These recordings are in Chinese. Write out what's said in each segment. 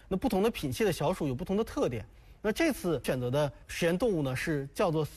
那不同的品系的小鼠有不同的特点。那这次选择的实验动物呢是叫做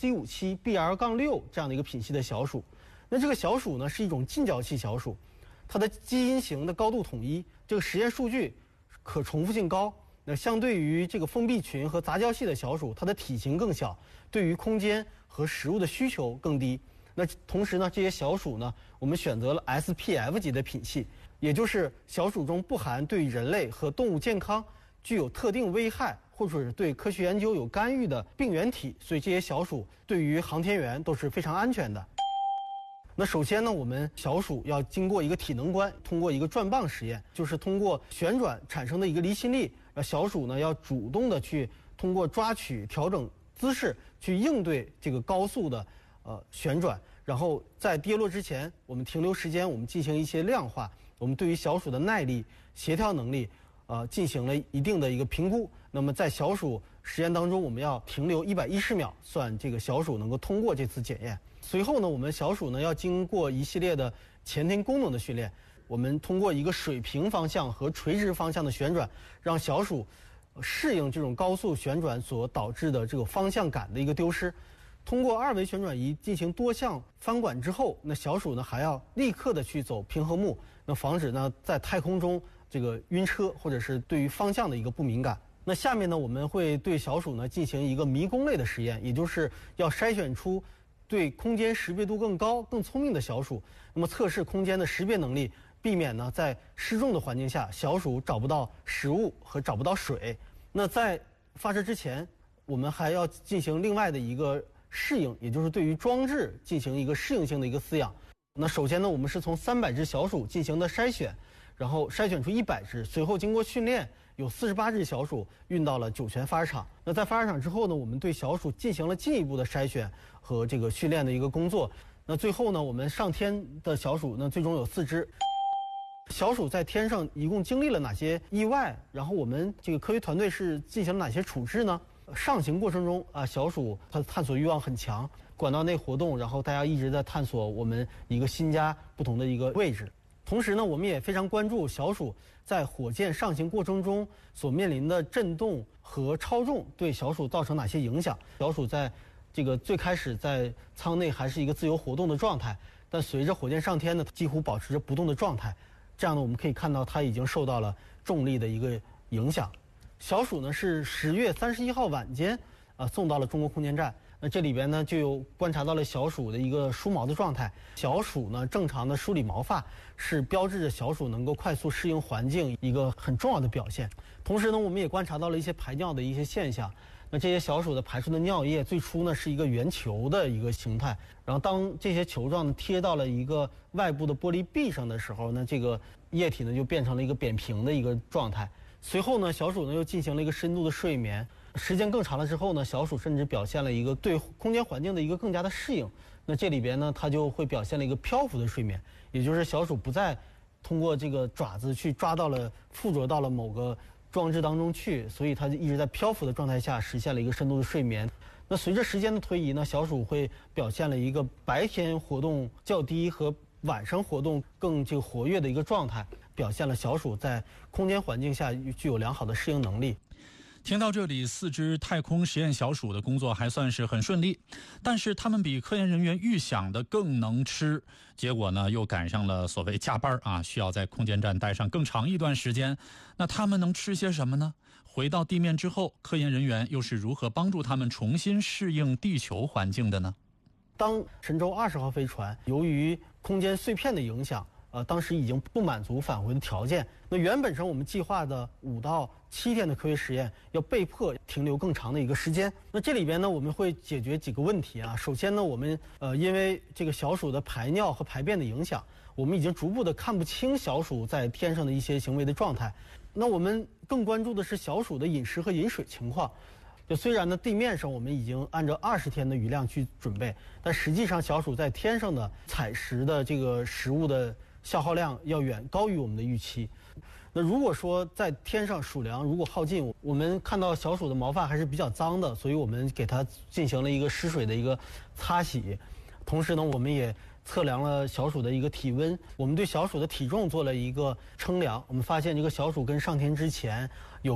C57BR-6 这样的一个品系的小鼠。那这个小鼠呢是一种近角系小鼠，它的基因型的高度统一，这个实验数据可重复性高。那相对于这个封闭群和杂交系的小鼠，它的体型更小，对于空间和食物的需求更低。那同时呢，这些小鼠呢，我们选择了 SPF 级的品系，也就是小鼠中不含对人类和动物健康具有特定危害或者是对科学研究有干预的病原体，所以这些小鼠对于航天员都是非常安全的。那首先呢，我们小鼠要经过一个体能关，通过一个转棒实验，就是通过旋转产生的一个离心力，小鼠呢要主动的去通过抓取调整姿势去应对这个高速的旋转，然后在跌落之前，我们停留时间，我们进行一些量化，我们对于小鼠的耐力、协调能力进行了一定的一个评估。那么在小鼠实验当中，我们要停留110秒，算这个小鼠能够通过这次检验。随后呢，我们小鼠呢要经过一系列的前庭功能的训练，我们通过一个水平方向和垂直方向的旋转，让小鼠适应这种高速旋转所导致的这个方向感的一个丢失。通过2维旋转仪进行多项翻管之后，那小鼠呢还要立刻的去走平衡木，那防止呢在太空中这个晕车或者是对于方向的一个不敏感。那下面呢，我们会对小鼠呢进行一个迷宫类的实验，也就是要筛选出对空间识别度更高、更聪明的小鼠，那么测试空间的识别能力，避免呢在失重的环境下，小鼠找不到食物和找不到水。那在发射之前，我们还要进行另外的一个适应，也就是对于装置进行一个适应性的一个饲养。那首先呢，我们是从300只小鼠进行的筛选，然后筛选出100只，随后经过训练，有48只小鼠运到了酒泉发射场。那在发射场之后呢，我们对小鼠进行了进一步的筛选和这个训练的一个工作。那最后呢，我们上天的小鼠呢，最终有4只。小鼠在天上一共经历了哪些意外？然后我们这个科学团队是进行了哪些处置呢？上行过程中小鼠它的探索欲望很强，管道内活动，然后大家一直在探索我们一个新家不同的一个位置。同时呢，我们也非常关注小鼠在火箭上行过程中所面临的震动和超重对小鼠造成哪些影响。小鼠在这个最开始在舱内还是一个自由活动的状态，但随着火箭上天呢，几乎保持着不动的状态。这样呢，我们可以看到它已经受到了重力的一个影响。小鼠呢是10月31号晚间送到了中国空间站。那这里边呢就有观察到了小鼠的一个梳毛的状态。小鼠呢正常的梳理毛发是标志着小鼠能够快速适应环境一个很重要的表现。同时呢，我们也观察到了一些排尿的一些现象。那这些小鼠的排出的尿液最初呢是一个圆球的一个形态，然后当这些球状贴到了一个外部的玻璃壁上的时候呢，这个液体呢就变成了一个扁平的一个状态。随后呢，小鼠呢又进行了一个深度的睡眠，时间更长了之后呢，小鼠甚至表现了一个对空间环境的一个更加的适应。那这里边呢，它就会表现了一个漂浮的睡眠，也就是小鼠不再通过这个爪子去抓到了附着到了某个装置当中去，所以它一直在漂浮的状态下实现了一个深度的睡眠。那随着时间的推移呢，小鼠会表现了一个白天活动较低和晚上活动更这个活跃的一个状态，表现了小鼠在空间环境下具有良好的适应能力。 听到这里，4只太空实验小鼠的工作还算是很顺利，但是他们比科研人员预想的更能吃，结果呢又赶上了所谓加班需要在空间站待上更长一段时间。那他们能吃些什么呢？回到地面之后，科研人员又是如何帮助他们重新适应地球环境的呢？ 当神舟20号飞船由于空间碎片的影响，当时已经不满足返回的条件。那原本上我们计划的5到7天的科学实验，要被迫停留更长的一个时间。那这里边呢，我们会解决几个问题首先呢，我们因为这个小鼠的排尿和排便的影响，我们已经逐步的看不清小鼠在天上的一些行为的状态。那我们更关注的是小鼠的饮食和饮水情况。就虽然呢，地面上我们已经按照20天的余量去准备，但实际上小鼠在天上的采食的这个食物的消耗量要远高于我们的预期。那如果说在天上鼠粮如果耗尽，我们看到小鼠的毛发还是比较脏的，所以我们给它进行了一个湿水的一个擦洗。同时呢，我们也测量了小鼠的一个体温，我们对小鼠的体重做了一个称量，我们发现这个小鼠跟上天之前有